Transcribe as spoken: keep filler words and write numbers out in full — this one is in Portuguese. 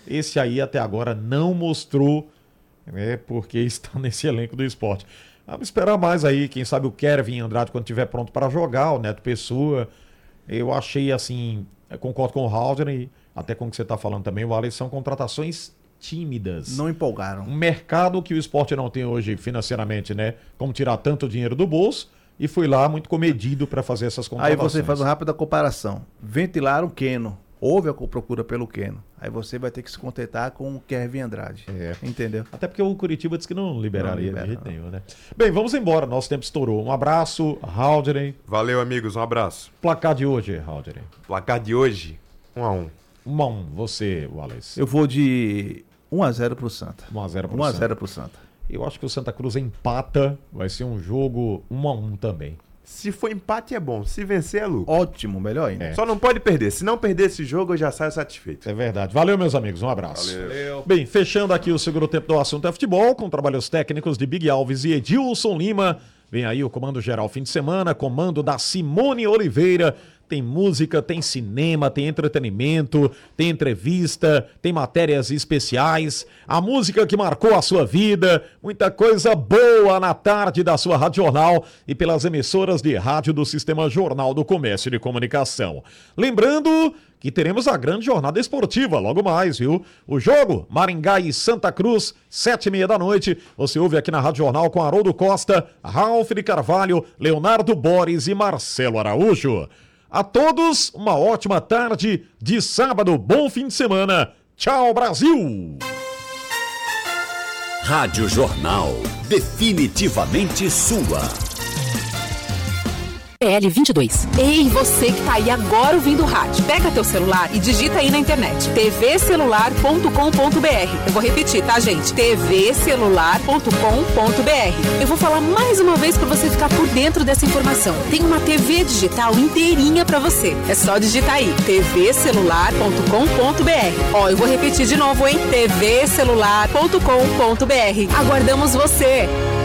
Esse aí até agora não mostrou, né, porque está nesse elenco do Sport. Vamos esperar mais aí, quem sabe o Kevin Andrade quando estiver pronto para jogar, o Neto Pessoa. Eu achei assim, concordo com o Haldner, até com o que você está falando também, o Alex, são contratações tímidas. Não empolgaram. Um mercado que o Sport não tem hoje financeiramente, né? Como tirar tanto dinheiro do bolso, e foi lá muito comedido para fazer essas contratações. Aí você faz uma rápida comparação. Ventilaram o Keno. Houve a procura pelo Keno. Aí você vai ter que se contentar com o Kevin Andrade. É. Entendeu? Até porque o Curitiba disse que não liberaria Não libera, de jeito não. nenhum, né? Bem, vamos embora. Nosso tempo estourou. Um abraço, Haldner. Valeu, amigos. Um abraço. Placar de hoje, Haldner. Placar de hoje, um a um. um a um. Você, Wallace. Eu vou de um a zero pro Santa. um a zero pro um a Santa. zero pro Santa. Eu acho que o Santa Cruz empata. Vai ser um jogo um a um também. Se for empate é bom, se vencer é lucro. Ótimo, melhor ainda. É. Só não pode perder. Se não perder esse jogo, eu já saio satisfeito. É verdade. Valeu, meus amigos. Um abraço. Valeu. Bem, fechando aqui o segundo tempo do Assunto é Futebol, com trabalhos técnicos de Big Alves e Edilson Lima. Vem aí o comando geral fim de semana, comando da Simone Oliveira. Tem música, tem cinema, tem entretenimento, tem entrevista, tem matérias especiais, a música que marcou a sua vida, muita coisa boa na tarde da sua Rádio Jornal e pelas emissoras de rádio do Sistema Jornal do Comércio e de Comunicação. Lembrando que teremos a grande jornada esportiva logo mais, viu? O jogo, Maringá e Santa Cruz, sete e meia da noite. Você ouve aqui na Rádio Jornal com Haroldo Costa, Ralf de Carvalho, Leonardo Boris e Marcelo Araújo. A todos, uma ótima tarde de sábado, bom fim de semana. Tchau, Brasil! Rádio Jornal, definitivamente sua. P L vinte e dois. Ei, você que tá aí agora ouvindo o rádio, pega teu celular e digita aí na internet t v celular ponto com ponto b r. Eu vou repetir, tá, gente? t v celular ponto com ponto b r. Eu vou falar mais uma vez para você ficar por dentro dessa informação. Tem uma T V digital inteirinha para você. É só digitar aí t v celular ponto com ponto b r. Ó, eu vou repetir de novo, hein? t v celular ponto com ponto b r. Aguardamos você.